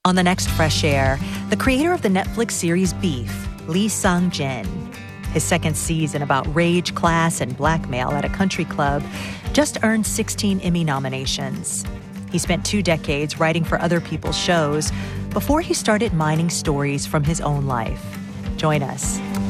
On the next Fresh Air, the creator of the Netflix series Beef, Lee Sung-jin. His second season about rage, class, and blackmail at a country club just earned 16 Emmy nominations. He spent 2 decades writing for other people's shows before he started mining stories from his own life. Join us.